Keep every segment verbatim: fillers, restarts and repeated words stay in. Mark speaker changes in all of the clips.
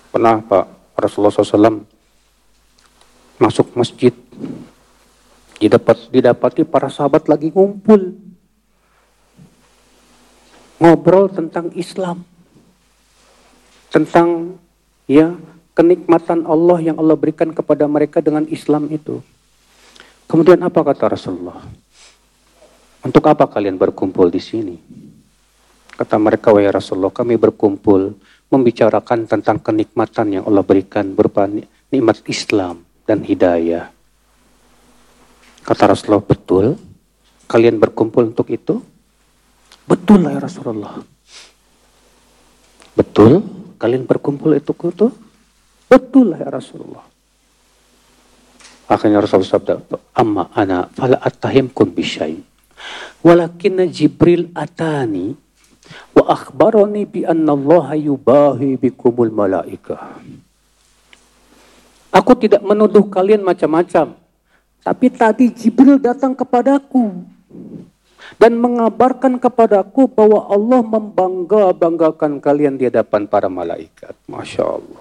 Speaker 1: Pernah Pak Rasulullah shallallahu alaihi wasallam masuk masjid, didapat, didapati para sahabat lagi ngumpul, ngobrol tentang Islam, tentang ya kenikmatan Allah yang Allah berikan kepada mereka dengan Islam itu. Kemudian apa kata Rasulullah? Untuk apa kalian berkumpul di sini? Kata mereka, wahai Rasulullah, kami berkumpul membicarakan tentang kenikmatan yang Allah berikan berupa nikmat Islam dan hidayah. Kata Rasulullah, betul? Kalian berkumpul untuk itu? Betul lah ya Rasulullah. Betul? Kalian berkumpul itu itu? Betul lah ya Rasulullah. Akhirnya Rasulullah sabda, amma ana fala attahimkum bisyai. Walakinna Jibril atani wa akhbarani bi anna Allah yubahi bikumul malaikah. Aku tidak menuduh kalian macam-macam, tapi tadi Jibril datang kepadaku dan mengabarkan kepadaku bahwa Allah membangga-banggakan kalian di hadapan para malaikat. Masya Allah.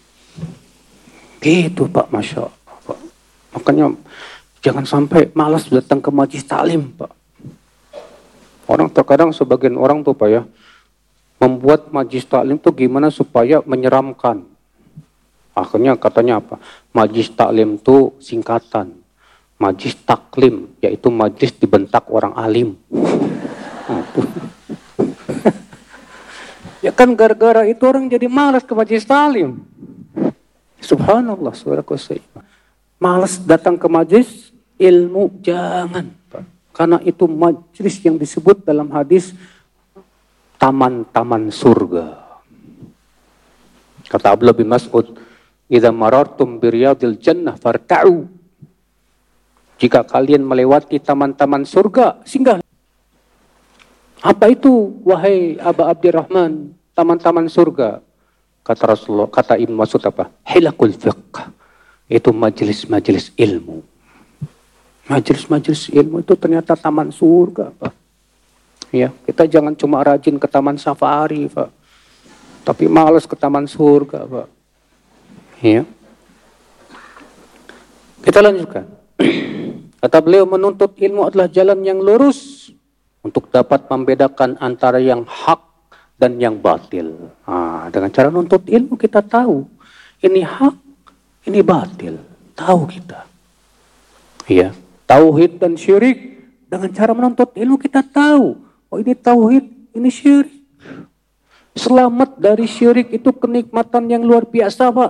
Speaker 1: Gitu Pak, Masya Allah Pak. Makanya jangan sampai malas datang ke majlis taklim Pak. Orang terkadang sebagian orang tuh Pak ya, membuat majlis taklim tuh gimana supaya menyeramkan. Akhirnya katanya apa? Majlis taklim tuh singkatan. Majlis taklim, yaitu majlis dibentak orang alim. Ya kan gara-gara itu orang jadi malas ke majlis taklim. Subhanallah, saudaraku saya. Malas datang ke majlis ilmu, jangan Pak. Karena itu majlis yang disebut dalam hadis taman-taman surga. Kata Abdullah bin Mas'ud, idza marartum biriyadil jannah farta'u. Jika kalian melewati taman-taman surga, singgah. Apa itu, wahai Aba Abdurrahman, taman-taman surga? Kata Rasulullah, kata Ibnu Mas'ud apa? Hilakul fiqh. Itu majelis-majelis ilmu. Majelis-majelis ilmu itu ternyata taman surga, Pak. Ya, kita jangan cuma rajin ke taman safari, Pak. Tapi malas ke taman surga, Pak. Ya. Kita lanjutkan. Kata beliau, menuntut ilmu adalah jalan yang lurus untuk dapat membedakan antara yang hak dan yang batil. Nah, dengan cara menuntut ilmu kita tahu ini hak, ini batil. Tahu kita. Iya. Tauhid dan syirik, dengan cara menuntut ilmu kita tahu, oh ini tauhid, ini syirik. Selamat dari syirik itu kenikmatan yang luar biasa, Pak.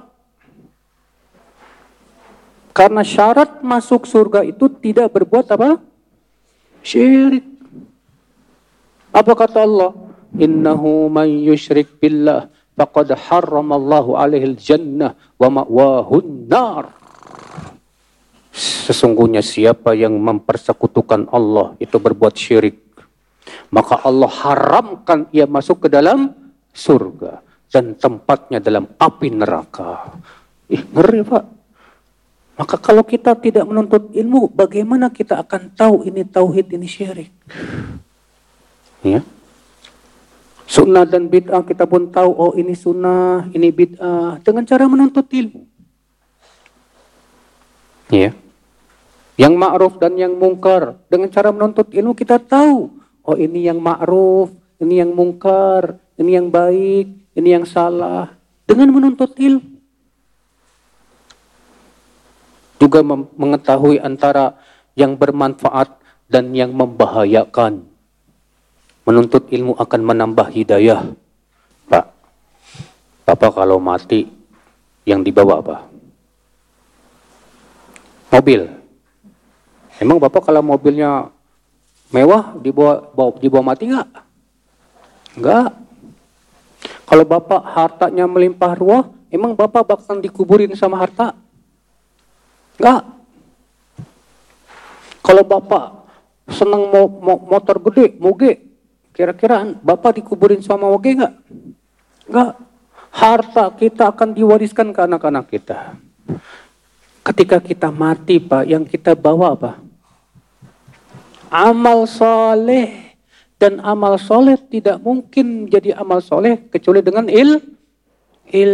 Speaker 1: Karena syarat masuk surga itu tidak berbuat apa? Syirik. Apa kata Allah? Innahu man yushrik billah faqad harramallahu alaihi al-jannah wa ma'wahun nar. Sesungguhnya siapa yang mempersekutukan Allah itu berbuat syirik, maka Allah haramkan ia masuk ke dalam surga dan tempatnya dalam api neraka. Ih, ngeri Pak. Maka kalau kita tidak menuntut ilmu, bagaimana kita akan tahu ini tauhid, ini syirik? Ya. Sunnah dan bid'ah kita pun tahu, oh ini sunnah, ini bid'ah, dengan cara menuntut ilmu. Ya. Yang ma'ruf dan yang mungkar, dengan cara menuntut ilmu kita tahu, oh ini yang ma'ruf, ini yang mungkar, ini yang baik, ini yang salah, dengan menuntut ilmu. Juga mengetahui antara yang bermanfaat dan yang membahayakan. Menuntut ilmu akan menambah hidayah. Pak, Bapak kalau mati, yang dibawa apa? Mobil. Emang Bapak kalau mobilnya mewah, dibawa, bawa, dibawa mati nggak? Nggak. Kalau Bapak hartanya melimpah ruah, emang Bapak bakal dikuburin sama harta? Nggak. Kalau Bapak senang mo mo motor gede, moge, kira-kira Bapak dikuburin sama moge nggak? Nggak. Harta kita akan diwariskan ke anak-anak kita. Ketika kita mati, Pak, yang kita bawa apa? Amal soleh. Dan amal soleh tidak mungkin jadi amal soleh kecuali dengan il, il